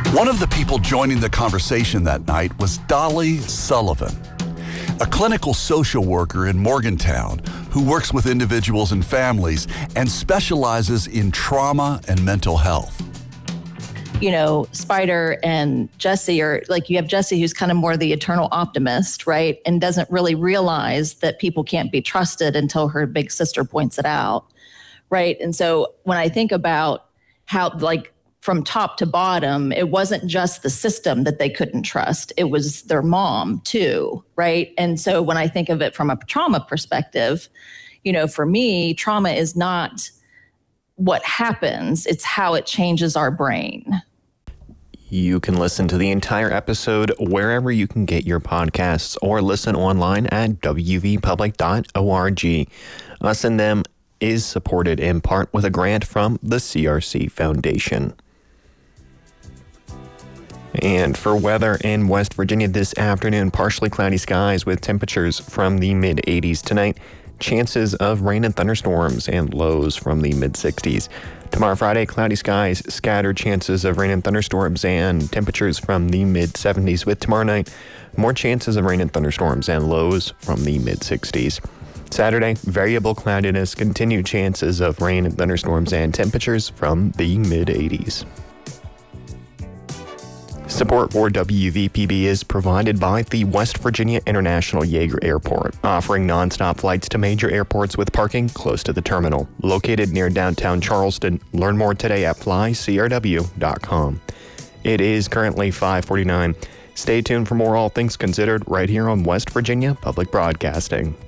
One of the people joining the conversation that night was Dolly Sullivan, a clinical social worker in Morgantown who works with individuals and families and specializes in trauma and mental health. You know, Spider and Jesse are like, you have Jesse who's kind of more the eternal optimist, right? And doesn't really realize that people can't be trusted until her big sister points it out, right? And so when I think about how, like, from top to bottom, it wasn't just the system that they couldn't trust. It was their mom too, right? And so when I think of it from a trauma perspective, you know, for me, trauma is not what happens, it's how it changes our brain. You can listen to the entire episode wherever you can get your podcasts or listen online at wvpublic.org. Us and Them is supported in part with a grant from the CRC Foundation. And for weather in West Virginia this afternoon, partially cloudy skies with temperatures from the mid-80s tonight. Chances of rain and thunderstorms and lows from the mid-60s. Tomorrow, Friday, cloudy skies, scattered chances of rain and thunderstorms and temperatures from the mid-70s. With tomorrow night, more chances of rain and thunderstorms and lows from the mid-60s. Saturday, variable cloudiness, continued chances of rain and thunderstorms and temperatures from the mid-80s. Support for WVPB is provided by the West Virginia International Yeager Airport, offering nonstop flights to major airports with parking close to the terminal. Located near downtown Charleston. Learn more today at flycrw.com. It is currently 5:49. Stay tuned for more All Things Considered right here on West Virginia Public Broadcasting.